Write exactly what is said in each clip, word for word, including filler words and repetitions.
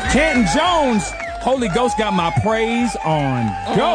Canton Jones, Holy Ghost got my praise on go.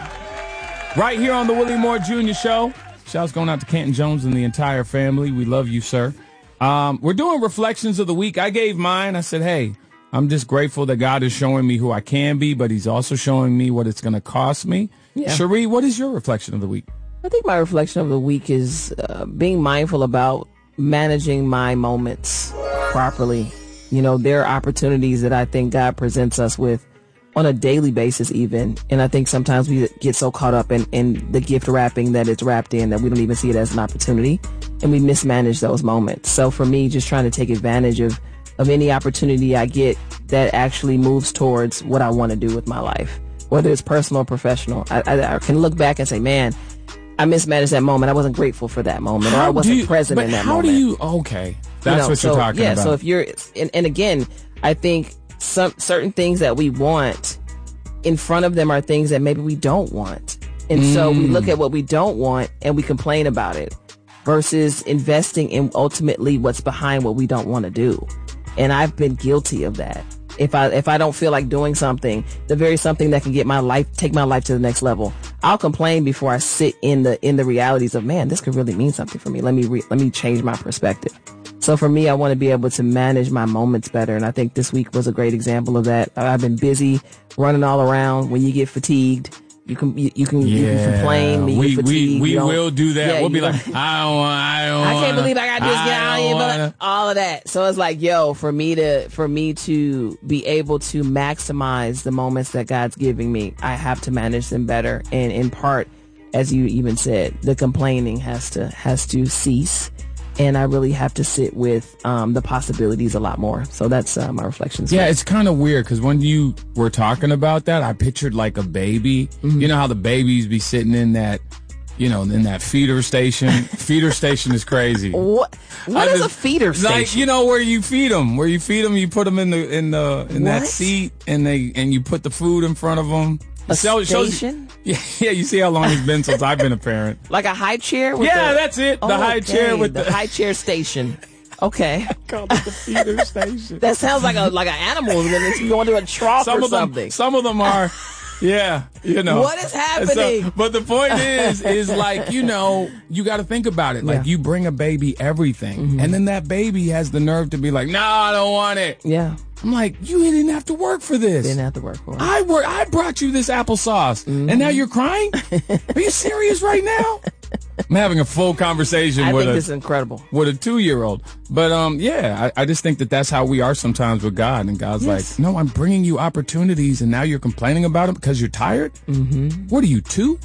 Mm. Right here on the Willie Moore Junior Show. Shouts going out to Canton Jones and the entire family. We love you, sir. Um, we're doing reflections of the week. I gave mine. I said, hey, I'm just grateful that God is showing me who I can be, but he's also showing me what it's going to cost me. Yeah. Cherie, what is your reflection of the week? I think my reflection of the week is uh, being mindful about managing my moments properly. You know, there are opportunities that I think God presents us with on a daily basis even. And I think sometimes we get so caught up in, in the gift wrapping that it's wrapped in that we don't even see it as an opportunity. And we mismanage those moments. So for me, just trying to take advantage of, of any opportunity I get that actually moves towards what I want to do with my life, whether it's personal or professional. I, I, I can look back and say, man, I mismanaged that moment. I wasn't grateful for that moment, or I wasn't you, present in that how moment. How do you, okay. That's you know, what so, you're talking yeah, about. So if you're, and, and again, I think some certain things that we want in front of them are things that maybe we don't want. And mm. so we look at what we don't want and we complain about it versus investing in ultimately what's behind what we don't want to do. And I've been guilty of that. If I if I don't feel like doing something, the very something that can get my life, take my life to the next level, I'll complain before I sit in the in the realities of, man, this could really mean something for me. Let me re, let me change my perspective. So for me, I want to be able to manage my moments better, and I think this week was a great example of that. I've been busy running all around. When you get fatigued, you can you, you can yeah. you can complain. When we you get fatigued, we we you will do that. Yeah, we'll be like, I don't want, I don't. I wanna, can't believe I got this I guy, all of that. So it's like, yo, for me to for me to be able to maximize the moments that God's giving me, I have to manage them better. And in part, as you even said, the complaining has to has to cease. And I really have to sit with um, the possibilities a lot more. So that's uh, my reflections. Yeah, it's kind of weird because when you were talking about that, I pictured like a baby. Mm-hmm. You know how the babies be sitting in that, you know, in that feeder station. Feeder station is crazy. What? What I is just, a feeder station? Like, you know, where you feed them, where you feed them, you put them in the in the in what? that seat, and they and you put the food in front of them. A so, station? You, yeah, yeah. You see how long it's been since I've been a parent. Like a high chair? With yeah, the, that's it. The oh, high okay. chair with the, the high chair station. Okay. I call it the feeder station. That sounds like a like an animal when it's going to a trough some or of them, something. Some of them are. Yeah, you know. What is happening? So, but the point is, is like, you know, you got to think about it. Like, yeah. you bring a baby everything, mm-hmm. and then that baby has the nerve to be like, no, I don't want it. Yeah. I'm like, you didn't have to work for this. Didn't have to work for it. I work. I brought you this applesauce, mm-hmm. and now you're crying? Are you serious right now? I'm having a full conversation I with think a, this is incredible. with a two-year-old. But, um, yeah, I, I just think that that's how we are sometimes with God. And God's yes. like, no, I'm bringing you opportunities, and now you're complaining about them because you're tired? Mm-hmm. What are you, two?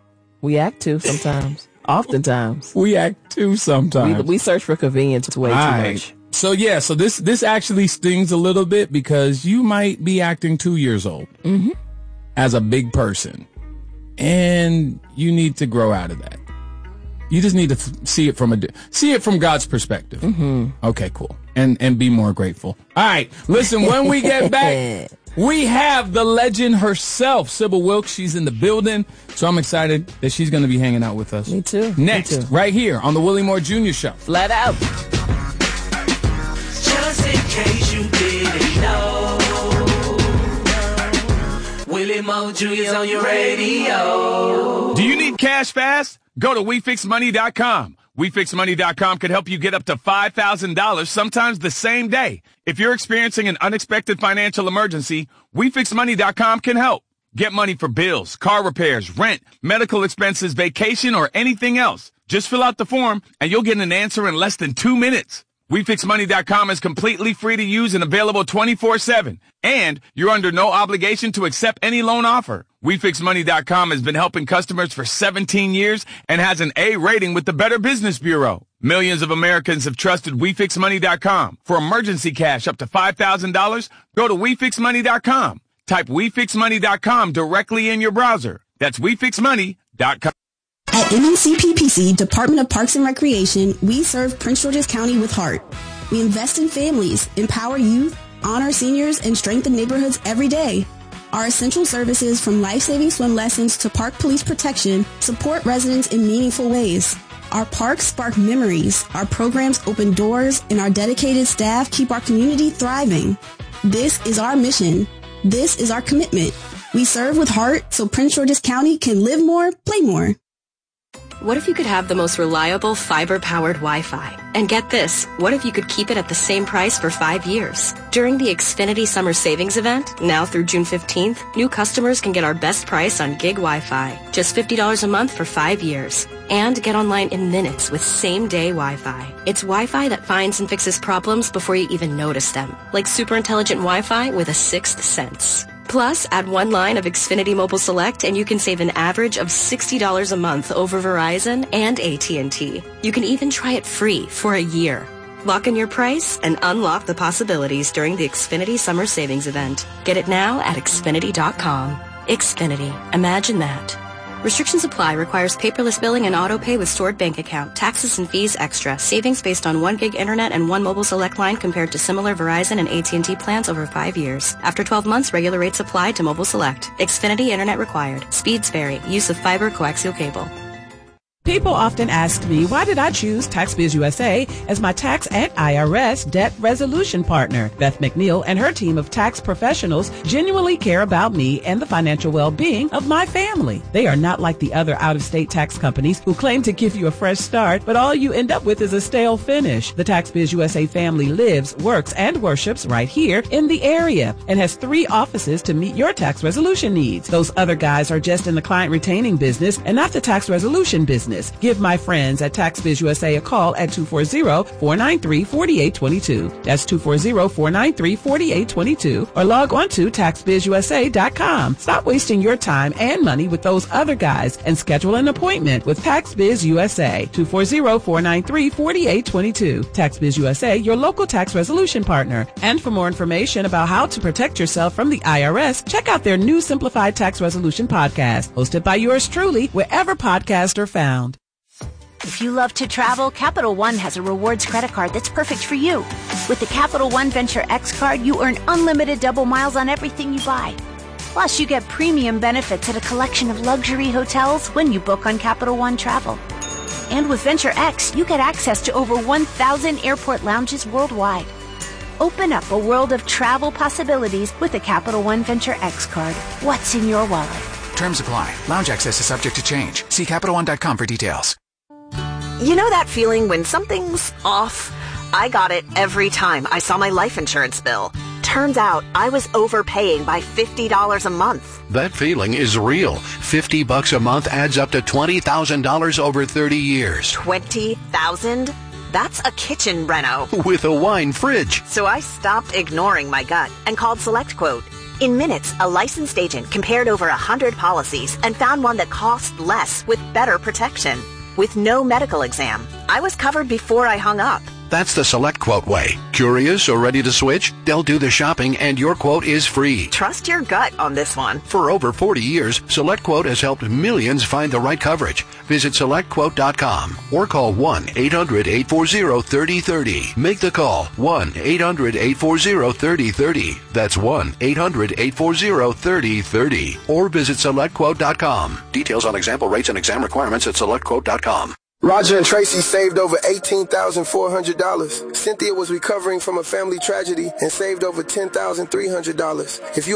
We act two sometimes. Oftentimes. We act two sometimes. We, we search for convenience way too right. much. So, yeah, so this, this actually stings a little bit because you might be acting two years old mm-hmm. as a big person, and you need to grow out of that. You just need to f- see it from a see it from God's perspective. Mm-hmm. Okay, cool, and and be more grateful. All right, listen. When we get back, we have the legend herself, Sybil Wilkes. She's in the building, so I'm excited that she's going to be hanging out with us. Me too. Next, Me too. right here on the Willie Moore Junior Show. Flat out. Just in case you didn't know, Willie Moore Junior's on your radio. Do you need cash fast? Go to we fix money dot com. we fix money dot com can help you get up to five thousand dollars, sometimes the same day. If you're experiencing an unexpected financial emergency, we fix money dot com can help. Get money for bills, car repairs, rent, medical expenses, vacation, or anything else. Just fill out the form, and you'll get an answer in less than two minutes. we fix money dot com is completely free to use and available twenty-four seven. And you're under no obligation to accept any loan offer. we fix money dot com has been helping customers for seventeen years and has an A rating with the Better Business Bureau. Millions of Americans have trusted we fix money dot com. For emergency cash up to five thousand dollars, go to we fix money dot com. Type we fix money dot com directly in your browser. That's we fix money dot com. At M N C P P C, Department of Parks and Recreation, we serve Prince George's County with heart. We invest in families, empower youth, honor seniors, and strengthen neighborhoods every day. Our essential services, from life-saving swim lessons to park police protection, support residents in meaningful ways. Our parks spark memories, our programs open doors, and our dedicated staff keep our community thriving. This is our mission. This is our commitment. We serve with heart so Prince George's County can live more, play more. What if you could have the most reliable fiber-powered Wi-Fi? And get this, what if you could keep it at the same price for five years? During the Xfinity Summer Savings Event, now through June fifteenth, new customers can get our best price on gig Wi-Fi, just fifty dollars a month for five years. And get online in minutes with same-day Wi-Fi. It's Wi-Fi that finds and fixes problems before you even notice them, like super intelligent Wi-Fi with a sixth sense. Plus, add one line of Xfinity Mobile Select and you can save an average of sixty dollars a month over Verizon and A T and T. You can even try it free for a year. Lock in your price and unlock the possibilities during the Xfinity Summer Savings Event. Get it now at Xfinity dot com. Xfinity. Imagine that. Restrictions apply. Requires paperless billing and auto pay with stored bank account. Taxes and fees extra. Savings based on one gig internet and one mobile select line compared to similar Verizon and A T and T plans over five years. After twelve months, regular rates apply to mobile select. Xfinity internet required. Speeds vary. Use of fiber coaxial cable. People often ask me, why did I choose TaxBiz U S A as my tax and I R S debt resolution partner? Beth McNeil and her team of tax professionals genuinely care about me and the financial well-being of my family. They are not like the other out-of-state tax companies who claim to give you a fresh start, but all you end up with is a stale finish. The TaxBiz U S A family lives, works, and worships right here in the area and has three offices to meet your tax resolution needs. Those other guys are just in the client retaining business and not the tax resolution business. Give my friends at TaxBiz U S A a call at two four zero, four nine three, four eight two two. That's two four zero, four nine three, four eight two two. Or log on to tax biz u s a dot com. Stop wasting your time and money with those other guys and schedule an appointment with TaxBiz U S A. two four zero, four nine three, four eight two two. TaxBiz U S A, your local tax resolution partner. And for more information about how to protect yourself from the I R S, check out their new Simplified Tax Resolution podcast, hosted by yours truly, wherever podcasts are found. If you love to travel, Capital One has a rewards credit card that's perfect for you. With the Capital One Venture X card, you earn unlimited double miles on everything you buy. Plus, you get premium benefits at a collection of luxury hotels when you book on Capital One Travel. And with Venture X, you get access to over one thousand airport lounges worldwide. Open up a world of travel possibilities with the Capital One Venture X card. What's in your wallet? Terms apply. Lounge access is subject to change. See Capital One dot com for details. You know that feeling when something's off? I got it every time I saw my life insurance bill. Turns out I was overpaying by fifty dollars a month. That feeling is real. fifty bucks a month adds up to twenty thousand dollars over thirty years. twenty thousand dollars? That's a kitchen reno. With a wine fridge. So I stopped ignoring my gut and called SelectQuote. In minutes, a licensed agent compared over one hundred policies and found one that cost less with better protection. With no medical exam, I was covered before I hung up. That's the SelectQuote way. Curious or ready to switch? They'll do the shopping and your quote is free. Trust your gut on this one. For over forty years, SelectQuote has helped millions find the right coverage. Visit select quote dot com or call one eight hundred, eight four zero, three zero three zero. Make the call one eight hundred, eight four zero, three zero three zero. That's one eight hundred, eight four zero, three zero three zero. Or visit select quote dot com. Details on example rates and exam requirements at select quote dot com. Roger and Tracy saved over eighteen thousand four hundred dollars. Cynthia was recovering from a family tragedy and saved over ten thousand three hundred dollars. If you